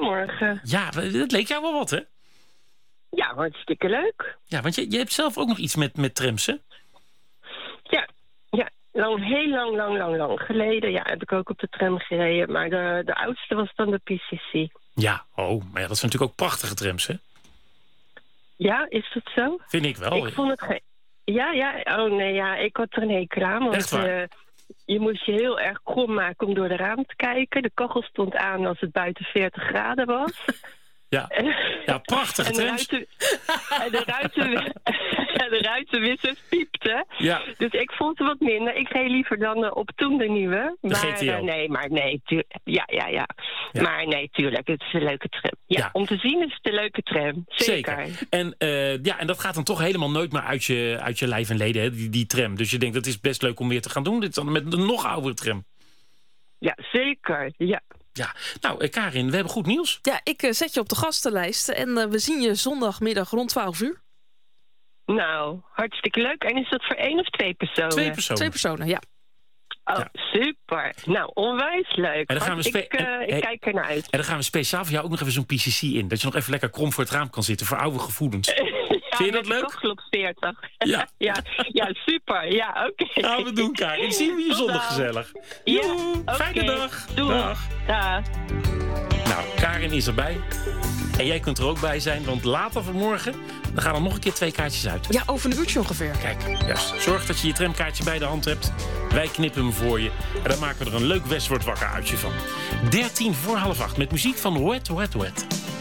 morgen. Ja, dat leek jou wel wat, hè? Ja, hartstikke leuk. Ja, want je hebt zelf ook nog iets met trams, hè? Ja, heel lang geleden. Ja, heb ik ook op de tram gereden. Maar de oudste was dan de PCC. Ja, maar ja, dat zijn natuurlijk ook prachtige trams, hè? Ja, is dat zo? Vind ik wel. Ik vond het geen... Ja. Oh nee, ja, ik had er een hekel aan. Want, echt waar? Je moest je heel erg krom maken om door de raam te kijken. De kachel stond aan als het buiten 40 graden was. Ja, prachtige trams. En de ruitenwissers piepten. Ja. Dus ik vond het wat minder. Ik reed liever dan op toen de nieuwe. De GTO. Ja. Maar nee, tuurlijk. Het is een leuke tram. Ja. Om te zien is het een leuke tram. Zeker. En dat gaat dan toch helemaal nooit meer uit je lijf en leden, hè, die tram. Dus je denkt, dat is best leuk om weer te gaan doen. Dit is dan met een nog oudere tram. Ja, zeker. Ja. Ja, nou Karin, we hebben goed nieuws. Ja, ik zet je op de gastenlijst en we zien je zondagmiddag rond 12 uur. Nou, hartstikke leuk. En is dat voor 1 of 2 personen? 2 personen. 2 personen, ja. Oh, super. Nou, onwijs leuk. En dan gaan we ik kijk er naar uit. En dan gaan we speciaal voor jou ook nog even zo'n PCC in. Dat je nog even lekker krom voor het raam kan zitten. Voor oude gevoelens. Vind je dat leuk? Kachel op 40. Ja. ja, super. Ja, oké. Gaan we doen, Karin. Zien we je zondag gezellig. Joe, fijne dag. Doei. Dag. Nou, Karin is erbij. En jij kunt er ook bij zijn, want later vanmorgen dan gaan er nog een keer 2 kaartjes uit. Ja, over een uurtje ongeveer. Kijk, juist. Zorg dat je je tramkaartje bij de hand hebt. Wij knippen hem voor je. En dan maken we er een leuk West wordt wakker uitje van. 7:13 met muziek van Wet, Wet, Wet.